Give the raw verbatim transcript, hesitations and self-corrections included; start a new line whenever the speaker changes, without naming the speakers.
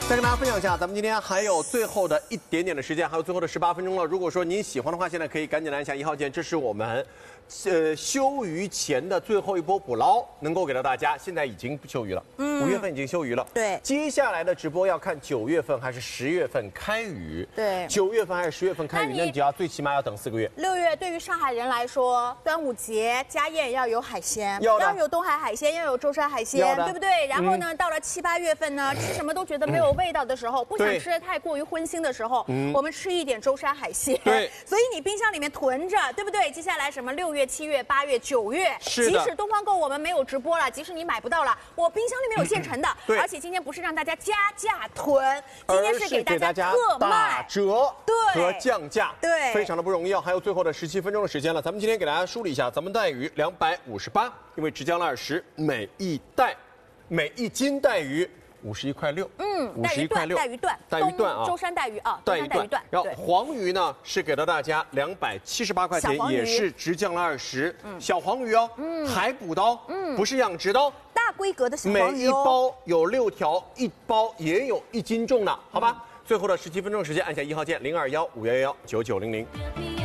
再跟大家分享一下，咱们今天还有最后的一点点的时间，还有最后的十八分钟了。如果说您喜欢的话，现在可以赶紧来按下一号键，这是我们，呃，休渔前的最后一波捕捞，能够给到大家。现在已经休渔了，嗯，五月份已经休渔了。
对，
接下来的直播要看九月份还是十月份开渔。
对，
九月份还是十月份开渔，那你就要最起码要等四个月。
六月对于上海人来说，端午节家宴要有海鲜，
要
要有东海海鲜，要有舟山海鲜，对不对？然后呢，嗯、到了七八月份呢，吃什么都觉得没有味道的时候，嗯、不想吃的太过于荤腥的时候，嗯、我们吃一点舟山海鲜。
对，
所以你冰箱里面囤着，对不对？接下来什么六月、七月、八月、九月，即使东方购我们没有直播了，即使你买不到了，我冰箱里面有现成的。
对，
而且今天不是让大家加价囤，今天是给大家特卖、
打折
对
和降价，
对，
非常的不容易哦。还有最后的十七分钟的时间了，咱们今天给大家梳理一下，咱们带鱼两百五十八，因为直降了二十，每一袋，每一斤带鱼。五十一块六，
嗯，
五十一块六，
带鱼段，
带鱼段啊，
舟山带鱼啊，
带鱼
段。
然后黄鱼呢是给到大家两百七十八块钱，也是直降了二十。嗯，小黄鱼哦，嗯，海捕刀，嗯，不是养殖刀，
大规格的小黄鱼哦，
每一包有六条，一包也有一斤重的，好吧？最后的十七分钟时间，按下一号键零二幺五幺幺九九零零。